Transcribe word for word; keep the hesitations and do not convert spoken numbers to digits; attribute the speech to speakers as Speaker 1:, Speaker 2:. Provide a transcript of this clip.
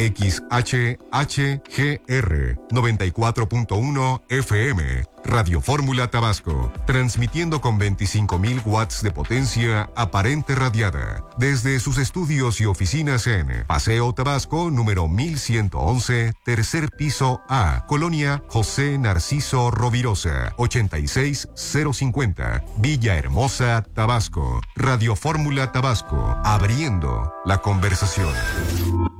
Speaker 1: X H H G R noventa y cuatro punto uno F M. Radio Fórmula Tabasco, transmitiendo con veinticinco mil watts de potencia aparente radiada desde sus estudios y oficinas en Paseo Tabasco número mil ciento once, tercer piso A, Colonia José Narciso Rovirosa, ochenta y seis cero cincuenta, Villahermosa, Tabasco. Radio Fórmula Tabasco, abriendo la conversación.